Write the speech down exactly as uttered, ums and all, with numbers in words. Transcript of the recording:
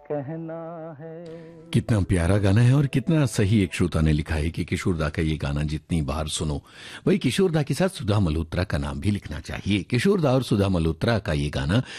कहना है। कितना प्यारा गाना है और कितना सही एक श्रोता ने लिखा है कि किशोर दा का ये गाना जितनी बार सुनो, वही किशोर दा के साथ सुधा मल्होत्रा का नाम भी लिखना चाहिए। किशोर दा और सुधा मल्होत्रा का ये गाना